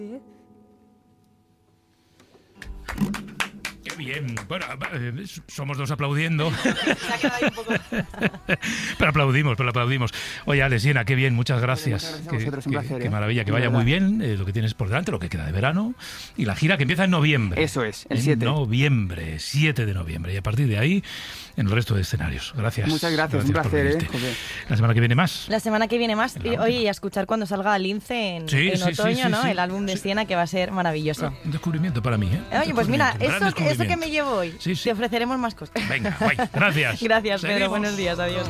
Qué bien. Bueno, somos dos aplaudiendo. Se ha quedado ahí un poco. Pero aplaudimos. Oye, Ale, Siena, qué bien, muchas gracias. Muchas gracias a vosotros, un placer. Qué maravilla, que vaya muy bien lo que tienes por delante, lo que queda de verano. Y la gira que empieza en noviembre. Eso es, el 7. Noviembre, 7 de noviembre. Y a partir de ahí, en el resto de escenarios. Gracias. Muchas gracias, un placer. Joder. La semana que viene más. La semana que viene más. Oye, y a escuchar cuando salga Lince en otoño, ¿no? El álbum de Siena, que va a ser maravilloso. Un descubrimiento para mí, ¿eh? Oye, pues mira, eso que me llevo hoy. Te ofreceremos más cosas. Venga, guay. Gracias. Gracias, Pedro. Seguimos. Buenos días. Adiós.